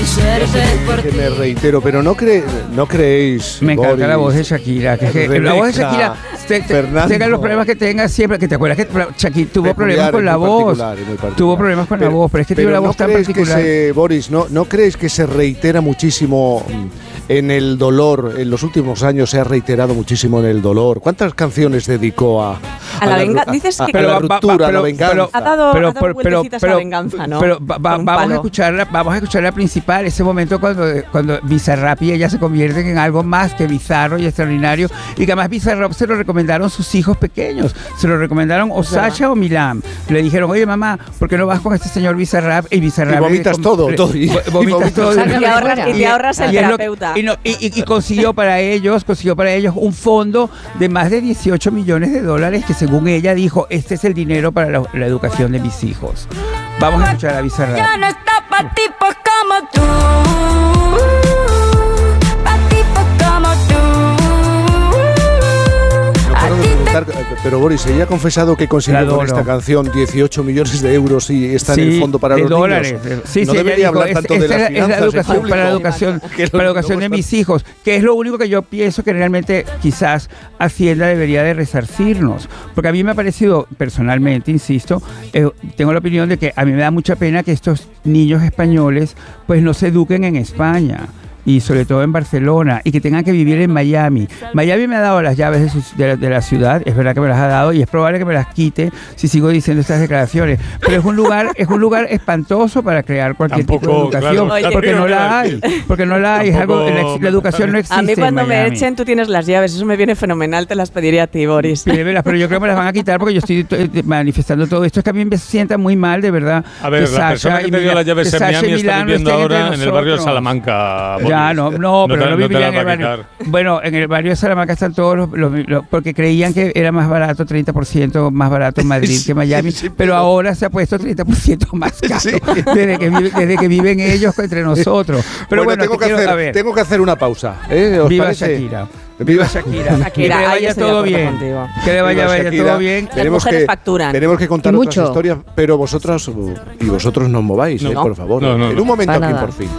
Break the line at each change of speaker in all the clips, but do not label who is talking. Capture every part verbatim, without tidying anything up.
mi suerte es por
Que
ti.
me reitero, pero no, cre no creéis.
Me encanta
Boris,
la voz de Shakira. Que, que, la voz de Shakira, te, te,
Fernando.
tenga los problemas que tenga siempre. Que te acuerdas que Shakira tuvo
Peculiar,
problemas con
es
la
muy
voz.
particular, es muy particular.
Tuvo problemas con
Pero-
la voz, pero es que tiene
pero
la
¿no
voz tan
creéis que
particular.
se, Boris, ¿no, ¿no creéis que se reitera muchísimo en el dolor? En los últimos años se ha reiterado muchísimo en el dolor. ¿Cuántas canciones dedicó a,
A la
ru-
venga- dices
a-
que-
a la
Pero va- va-
ruptura, a la
pero-
venganza?
pero-
Ha dado,
Pero-
ha dado
pero-
vueltecitas
pero-
a la venganza, ¿no?
Pero va- va-
Con un
vamos a
palo.
escucharla, vamos a escuchar la principal, ese momento cuando, cuando Bizarrap y ella se convierten en algo más que bizarro y extraordinario, y que además Bizarrap se lo recomendaron sus hijos pequeños, se lo recomendaron o Sacha o Milam. Le dijeron, oye mamá, ¿por qué no vas con este señor Bizarrap? Y Bizarrap
Y vomitas
le-
todo,
le-
todo, y-
vo-
y
vomitas
vomitas
todo.
todo. Y te ahorras- y te ahorras el
y es lo-
terapeuta.
y, no- y- y- y consiguió para ellos, consiguió para ellos un fondo de más de dieciocho millones de dólares que según ella dijo, este es el dinero para la, la educación de mis hijos. Vamos a escuchar a Bizarrap.
Ya no está pa' tipos como tú, pa' tipos como tú.
No
A
paro de
ti te
preguntar, pero Boris, ella ha confesado que
La
consiguió con
adoro.
esta canción dieciocho millones de euros y está en el
Sí,
fondo para
de
los
dólares.
niños.
Sí,
no
sí, ella
debería
dijo,
hablar
es-
tanto
esa
de las
es la
finanzas del
educación
público.
para la educación,
Que
para la
luego
educación de
está-
mis hijos, que es lo único que yo pienso que realmente quizás Hacienda debería de resarcirnos, porque a mí me ha parecido personalmente, insisto, eh, tengo la opinión de que a mí me da mucha pena que estos niños españoles pues no se eduquen en España. Y sobre todo en Barcelona, y que tengan que vivir en Miami. Miami me ha dado las llaves de, su- de la, de la ciudad, es verdad que me las ha dado, y es probable que me las quite si sigo diciendo estas declaraciones. Pero es un lugar, es un lugar espantoso para crear cualquier tipo de
Tampoco,
educación,
claro,
porque
claro,
no la
claro.
hay, porque no la hay, es algo, la, ex- la educación no existe.
A mí cuando
en
me
Miami.
echen tú tienes las llaves, eso me viene fenomenal, te las pediría a ti, Boris.
Pídemelas, pero yo creo que me las van a quitar porque yo estoy eh, manifestando todo esto. Es que a mí me sienta muy mal, de verdad.
A ver, la persona que
y
te dio
Mila-
las llaves
que
en
Sasha y
Miami está
Milán no
viviendo
estén entre
ahora en el barrio de
nosotros.
Salamanca.
Ya,
Boris.
no, no, pero
te-
no
te
vivían
las
en
va
el
a
barrio.
quitar.
Bueno, en el barrio de Salamanca están todos los, los- los- porque creían que era más barato, treinta por ciento más barato en Madrid que Miami,
Sí,
pero,
pero-
ahora se ha puesto treinta por ciento más caro
Sí.
desde, que vive- desde que viven ellos entre nosotros. Pero bueno,
tengo,
te
que
quiero-
hacer,
a ver,
tengo que hacer una pausa. ¿eh? ¿Os
viva
parece?
Shakira.
Viva
Shakira.
Shakira,
Que le
ahí
vaya
estoy de
todo
acuerdo
bien.
contigo.
Que le vaya,
Viva
vaya
Shakira.
todo bien.
Las
Tenemos
mujeres
que,
facturan.
tenemos que contar
Y
otras
mucho.
historias, pero vosotras y vosotros no os mováis,
No.
¿eh? por favor.
No, no,
en
no.
un momento
Para
aquí,
nada.
por fin.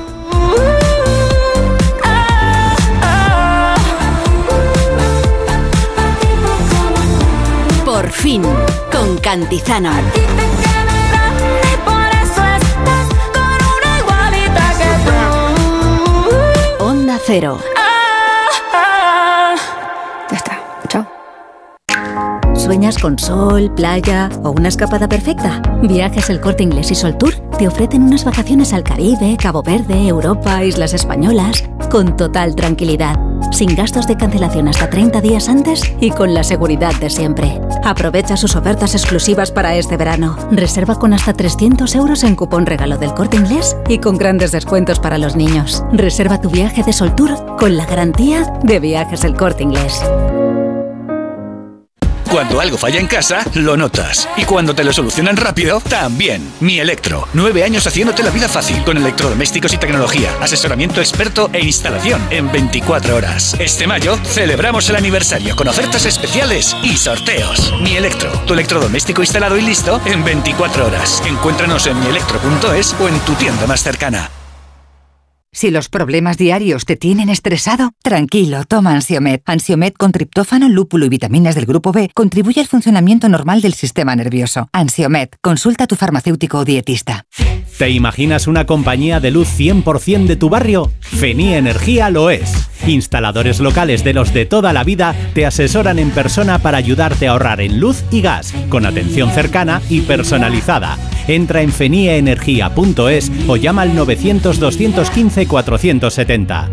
Por fin, con Cantizano.
Por eso estás con una igualita que tú.
Onda Cero.
Ya está. Chao.
¿Sueñas con sol, playa o una escapada perfecta? Viajes El Corte Inglés y Sol Tour te ofrecen unas vacaciones al Caribe, Cabo Verde, Europa, Islas Españolas, con total tranquilidad, sin gastos de cancelación hasta treinta días antes y con la seguridad de siempre. Aprovecha sus ofertas exclusivas para este verano. Reserva con hasta trescientos euros en cupón regalo del Corte Inglés y con grandes descuentos para los niños. Reserva tu viaje de Sol Tour con la garantía de Viajes El Corte Inglés.
Cuando algo falla en casa, lo notas. Y cuando te lo solucionan rápido, también. Mi Electro. Nueve años haciéndote la vida fácil con electrodomésticos y tecnología, asesoramiento experto e instalación en veinticuatro horas. Este mayo celebramos el aniversario con ofertas especiales y sorteos. Mi Electro. Tu electrodoméstico instalado y listo en veinticuatro horas. Encuéntranos en mi electro punto es o en tu tienda más cercana.
Si los problemas diarios te tienen estresado, tranquilo, toma Ansiomed. Ansiomed con triptófano, lúpulo y vitaminas del grupo B contribuye al funcionamiento normal del sistema nervioso. Ansiomed, consulta a tu farmacéutico o dietista.
¿Te imaginas una compañía de luz cien por ciento de tu barrio? Feni Energía lo es. Instaladores locales de los de toda la vida te asesoran en persona para ayudarte a ahorrar en luz y gas, con atención cercana y personalizada. Entra en fenieenergia punto es o llama al novecientos, doscientos quince, cuatrocientos setenta.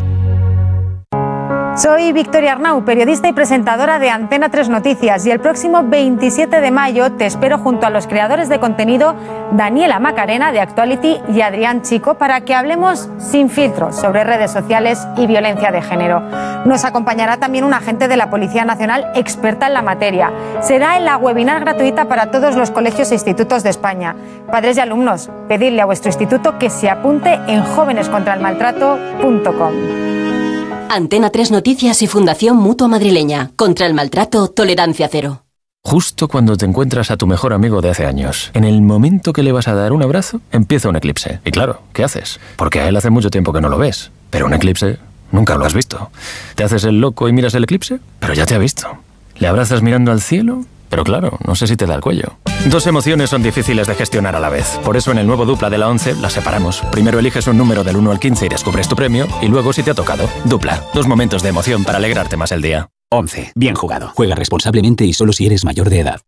Soy Victoria Arnau, periodista y presentadora de Antena tres Noticias, y el próximo veintisiete de mayo te espero junto a los creadores de contenido Daniela Macarena de Actuality y Adrián Chico para que hablemos sin filtros sobre redes sociales y violencia de género. Nos acompañará también un agente de la Policía Nacional experta en la materia. Será en la webinar gratuita para todos los colegios e institutos de España. Padres y alumnos, pedidle a vuestro instituto que se apunte en jóvenes contra el maltrato punto com.
Antena tres Noticias y Fundación Mutua Madrileña. Contra el maltrato, tolerancia cero.
Justo cuando te encuentras a tu mejor amigo de hace años, en el momento que le vas a dar un abrazo, empieza un eclipse. Y claro, ¿qué haces? Porque a él hace mucho tiempo que no lo ves. Pero un eclipse nunca lo has visto. ¿Te haces el loco y miras el eclipse? Pero ya te ha visto. ¿Le abrazas mirando al cielo? Pero claro, no sé si te da el cuello. Dos emociones son difíciles de gestionar a la vez. Por eso en el nuevo Dupla de la ONCE las separamos. Primero eliges un número del uno al quince y descubres tu premio. Y luego si te ha tocado. Dupla. Dos momentos de emoción para alegrarte más el día.
once. Bien jugado. Juega responsablemente y solo si eres mayor de edad.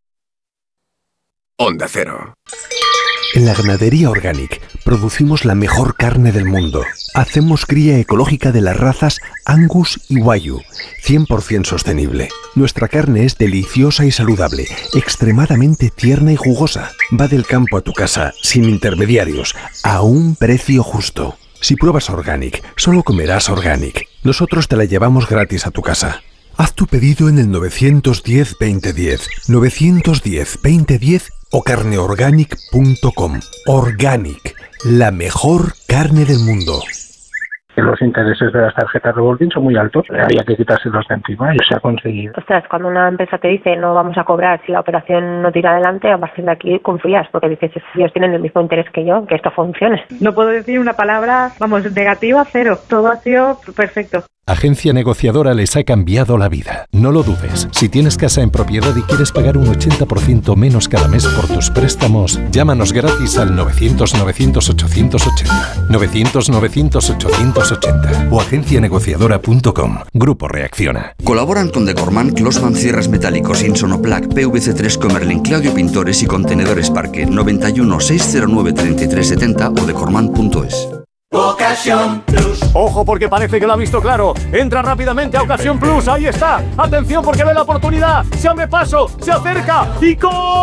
Onda Cero. En la ganadería Organic producimos la mejor carne del mundo. Hacemos cría ecológica de las razas Angus y Wagyu, cien por ciento sostenible. Nuestra carne es deliciosa y saludable, extremadamente tierna y jugosa. Va del campo a tu casa, sin intermediarios, a un precio justo. Si pruebas Organic, solo comerás Organic. Nosotros te la llevamos gratis a tu casa. Haz tu pedido en el nueve uno cero, veinte diez, nueve uno cero, veinte diez o carneorganic punto com. Organic, la mejor carne del mundo.
Los intereses de las tarjetas revolving son muy altos, había que quitárselos de encima y se ha conseguido.
Ostras, cuando una empresa te dice no vamos a cobrar si la operación no tira adelante, a partir de aquí confías, porque dices, ellos tienen el mismo interés que yo, que esto funcione.
No puedo decir una palabra, vamos, negativa, cero. Todo ha sido perfecto.
Agencia Negociadora les ha cambiado la vida. No lo dudes. Si tienes casa en propiedad y quieres pagar un ochenta por ciento menos cada mes por tus préstamos, llámanos gratis al novecientos, novecientos, ochocientos ochenta. novecientos, novecientos, ochocientos ochenta o agencia negociadora punto com. Grupo Reacciona.
Colaboran con Decorman, Closman Cierres Metálicos, Insonoplac, P V C tres Comerlin, Claudio Pintores y Contenedores Parque. noventa y uno, seiscientos nueve, treinta y tres setenta o decorman punto es.
Ocasión Plus. Ojo porque parece que lo ha visto claro. Entra rápidamente a Ocasión Plus. Ahí está. Atención porque ve la oportunidad. Se abre paso. Se acerca. Y ¡gol!